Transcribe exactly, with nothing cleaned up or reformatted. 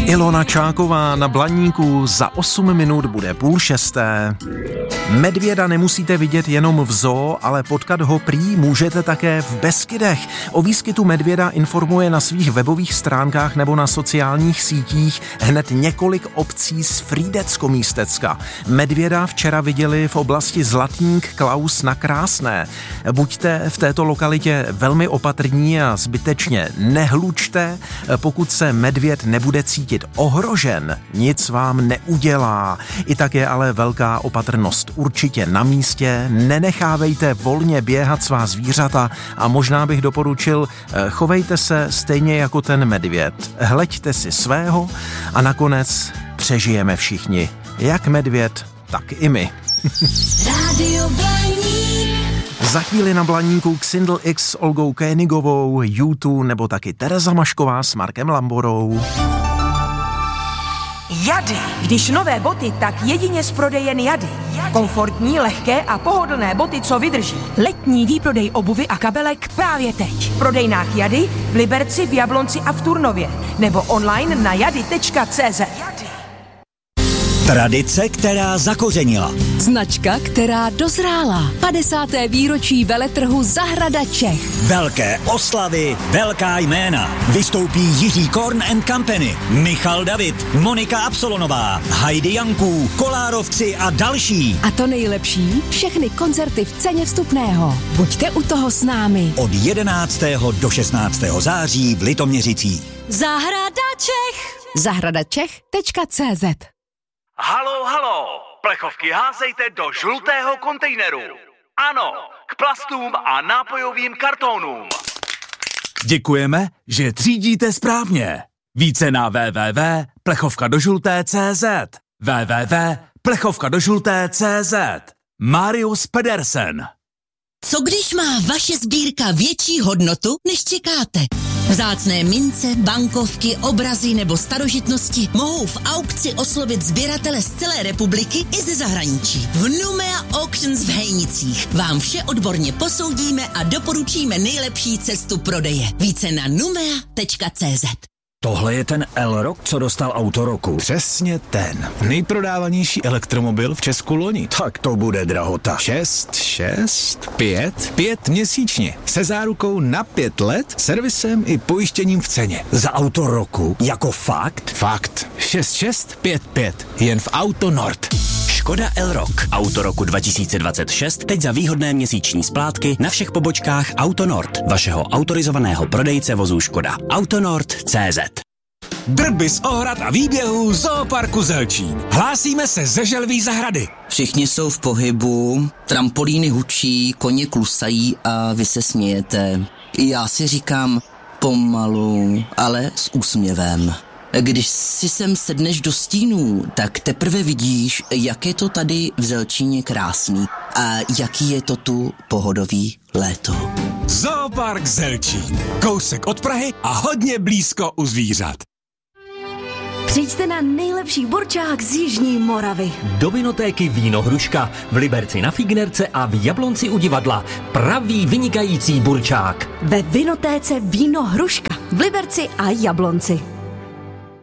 Ilona Čáková na Blaníku, za osm minut bude půl šesté. Medvěda nemusíte vidět jenom v zoo, ale potkat ho prý můžete také v Beskydech. O výskytu medvěda informuje na svých webových stránkách nebo na sociálních sítích hned několik obcí z Frýdecko-Místecka. Medvěda včera viděli v oblasti Zlatník, Klaus na Krásné. Buďte v této lokalitě velmi opatrní a zbytečně nehlučte. Pokud se medvěd nebude cítit ohrožen, nic vám neudělá. I tak je ale velká opatrnost určitě na místě. Nenechávejte volně běhat svá zvířata a možná bych doporučil, chovejte se stejně jako ten medvěd. Hleďte si svého a nakonec přežijeme všichni. Jak medvěd, tak i my. Rádio Blaník. Za chvíli na Blaníku Xindl X s Olgou Koenigovou, U dva nebo taky Tereza Mašková s Markem Lamborou. Jady. Když nové boty, tak jedině z prodejen Jady. Komfortní, lehké a pohodlné boty, co vydrží. Letní výprodej obuvy a kabelek právě teď. V prodejnách Jady, v Liberci, v Jablonci a v Turnově. Nebo online na jady tečka cé zet. Tradice, která zakořenila. Značka, která dozrála. padesáté výročí veletrhu Zahrada Čech. Velké oslavy, velká jména. Vystoupí Jiří Korn and Company, Michal David, Monika Absolonová, Heidi Janků, Kolárovci a další. A to nejlepší, všechny koncerty v ceně vstupného. Buďte u toho s námi. Od jedenáctého do šestnáctého září v Litoměřicích. Zahrada Čech. zahrada čech tečka cé zet. Halo, halo, plechovky házejte do žlutého kontejneru. Ano, k plastům a nápojovým kartonům. Děkujeme, že třídíte správně. Více na w w w tečka plechovka do žluté tečka cé zet. w w w tečka plechovka do žluté tečka cé zet. Marius Pedersen. Co když má vaše sbírka větší hodnotu, než čekáte? Vzácné mince, bankovky, obrazy nebo starožitnosti mohou v aukci oslovit sběratele z celé republiky i ze zahraničí. V Numea Auctions v Hejnicích vám vše odborně posoudíme a doporučíme nejlepší cestu prodeje. Více na numea tečka cé zet. Tohle je ten Elrock, co dostal auto roku. Přesně ten. Nejprodávanější elektromobil v Česku loni. Tak to bude drahota. Šest, šest, pět, pět měsíčně. Se zárukou na pět let, servisem i pojištěním v ceně. Za auto roku? Jako fakt? Fakt. šest šest pět pět. Jen v Auto Nord. Škoda Elrock. Auto roku dva tisíce dvacet šest teď za výhodné měsíční splátky na všech pobočkách Auto Nord, vašeho autorizovaného prodejce vozů Škoda. Autonord tečka cé zet. Drby z ohrad a výběhů Zooparku Zelčín. Hlásíme se ze Želví zahrady. Všichni jsou v pohybu, trampolíny hučí, koně klusají a vy se smějete. Já si říkám pomalu, ale s úsměvem. Když si sem sedneš do stínů, tak teprve vidíš, jak je to tady v Zelčíně krásný a jaký je to tu pohodový léto. Zoopark Zelčín. Kousek od Prahy a hodně blízko u zvířat. Přijďte na nejlepší burčák z Jižní Moravy. Do vinotéky Víno Hruška, v Liberci na Fignerce a v Jablonci u divadla. Pravý vynikající burčák. Ve vinotéce Víno Hruška, v Liberci a Jablonci.